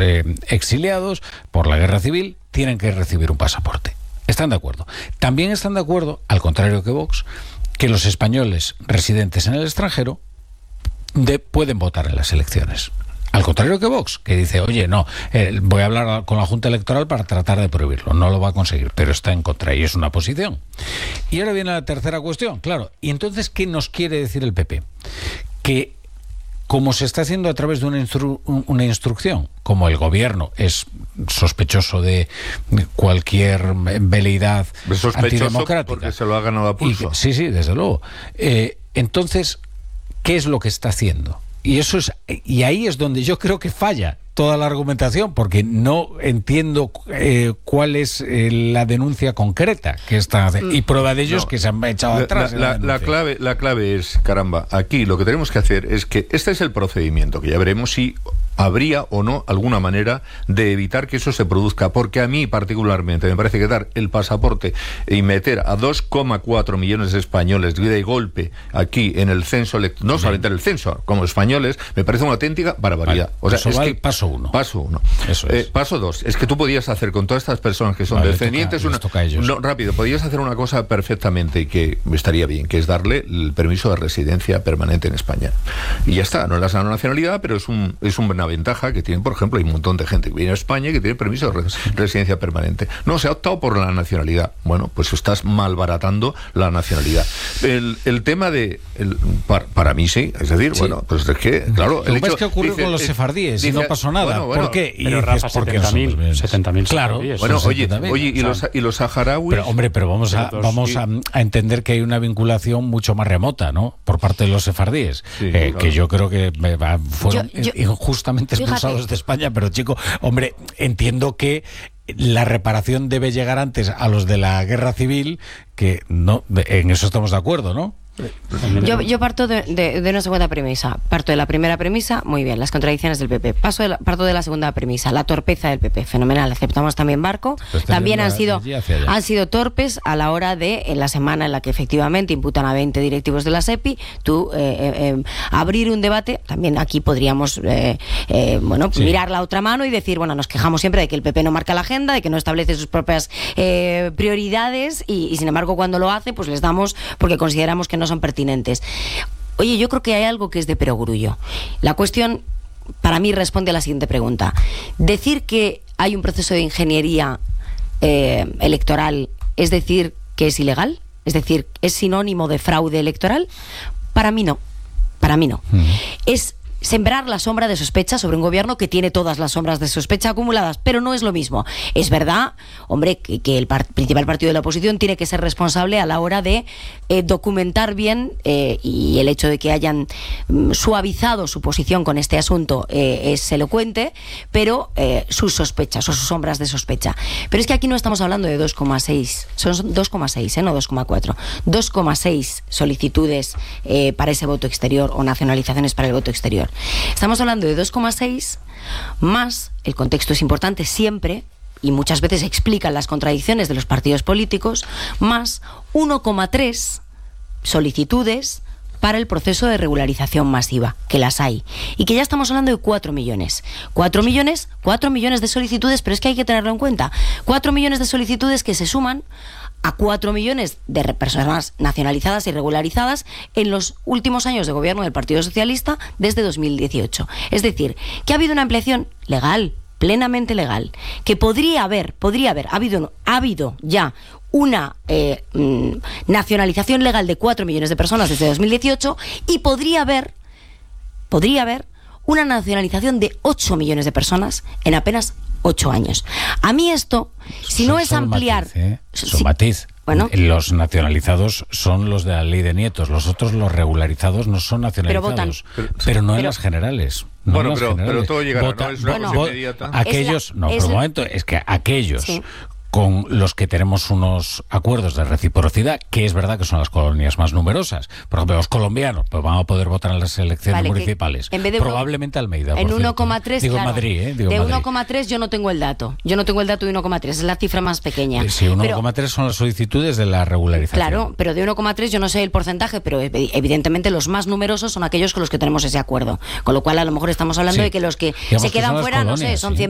exiliados por la guerra civil tienen que recibir un pasaporte. Están de acuerdo. También están de acuerdo, al contrario que Vox, que los españoles residentes en el extranjero pueden votar en las elecciones. Al contrario que Vox, que dice, oye, no, voy a hablar con la Junta Electoral para tratar de prohibirlo. No lo va a conseguir, pero está en contra y es una posición. Y ahora viene la tercera cuestión, claro. ¿Y entonces qué nos quiere decir el PP? Que como se está haciendo a través de una instrucción, como el gobierno es sospechoso de cualquier veleidad antidemocrática, porque se lo ha ganado a pulso. Sí, desde luego. Entonces, ¿qué es lo que está haciendo? Y ahí es donde yo creo que falla toda la argumentación, porque no entiendo cuál es la denuncia concreta que están haciendo. Y prueba de ello es que se han echado atrás. La clave es, caramba, aquí lo que tenemos que hacer es que este es el procedimiento, que ya veremos si habría o no alguna manera de evitar que eso se produzca, porque a mí particularmente me parece que dar el pasaporte y meter a 2,4 millones de españoles de golpe aquí en el censo, no solamente en el censo, como españoles, me parece una auténtica barbaridad. Vale, o sea, es que paso uno. Eso es. Paso dos, es que tú podías hacer con todas estas personas que son descendientes, podías hacer una cosa perfectamente y que estaría bien, que es darle el permiso de residencia permanente en España. Y ya está, no es la nacionalidad, pero es una ventaja que tienen, por ejemplo, hay un montón de gente que viene a España y que tiene permiso de residencia permanente. No, se ha optado por la nacionalidad. Bueno, pues estás malbaratando la nacionalidad. El tema para mí sí, es decir, bueno, pues es que, claro... ¿Qué ocurrió con los sefardíes? Y no pasó nada. Bueno, ¿por qué? Pero Rafa, 70.000 claro. Bueno, oye, ¿y los saharauis? Pero vamos a entender que hay una vinculación mucho más remota, ¿no? Por parte de los sefardíes, claro. Que yo creo que fueron injustamente expulsados de España, pero chico, hombre, entiendo que la reparación debe llegar antes a los de la guerra civil, que no, en eso estamos de acuerdo, ¿no? Yo parto de una segunda premisa. Parto de la primera premisa, muy bien, las contradicciones del PP. Parto de la segunda premisa, la torpeza del PP, fenomenal. Aceptamos también Barco. También han sido torpes a la hora de, en la semana en la que efectivamente imputan a 20 directivos de la SEPI, abrir un debate. También aquí podríamos mirar la otra mano y decir, bueno, nos quejamos siempre de que el PP no marca la agenda, de que no establece sus propias prioridades y sin embargo cuando lo hace, pues les damos porque consideramos que no son pertinentes. Oye, yo creo que hay algo que es de perogrullo. La cuestión, para mí, responde a la siguiente pregunta. Decir que hay un proceso de ingeniería electoral, ¿es decir que es ilegal? ¿Es decir, es sinónimo de fraude electoral? Para mí no. Es sembrar la sombra de sospecha sobre un gobierno que tiene todas las sombras de sospecha acumuladas, pero no es lo mismo. Es verdad, hombre, que el principal partido de la oposición tiene que ser responsable a la hora de documentar bien, y el hecho de que hayan suavizado su posición con este asunto es elocuente, pero sus sospechas o sus sombras de sospecha. Pero es que aquí no estamos hablando de 2,6, son 2,6, no 2,4. 2,6 solicitudes para ese voto exterior o nacionalizaciones para el voto exterior. Estamos hablando de 2,6 más, el contexto es importante siempre, y muchas veces explican las contradicciones de los partidos políticos, más 1,3 solicitudes para el proceso de regularización masiva, que las hay, y que ya estamos hablando de 4 millones. 4 millones de solicitudes, pero es que hay que tenerlo en cuenta. 4 millones de solicitudes que se suman a 4 millones de personas nacionalizadas y regularizadas en los últimos años de gobierno del Partido Socialista desde 2018. Es decir, que ha habido una ampliación legal, plenamente legal, que podría haber, ha habido ya una nacionalización legal de 4 millones de personas desde 2018 y podría haber una nacionalización de 8 millones de personas en apenas 8 años. A mí esto, si no es ampliar... Matiz. Bueno, los nacionalizados son los de la ley de nietos, los otros, los regularizados, no son nacionalizados, pero no en las generales. Pero todo llegará, no es una cosa inmediata. Aquellos, por un momento, es que aquellos... Sí. Con los que tenemos unos acuerdos de reciprocidad, que es verdad que son las colonias más numerosas. Por ejemplo, los colombianos pues van a poder votar en las elecciones municipales. En vez de probablemente Almeida. En 1,3, digo, claro. Madrid, de 1,3 yo no tengo el dato. Yo no tengo el dato de 1,3, es la cifra más pequeña. Sí, 1,3 son las solicitudes de la regularización. Claro, pero de 1,3 yo no sé el porcentaje, pero evidentemente los más numerosos son aquellos con los que tenemos ese acuerdo. Con lo cual a lo mejor estamos hablando de que los que se quedan fuera, no sé, son 100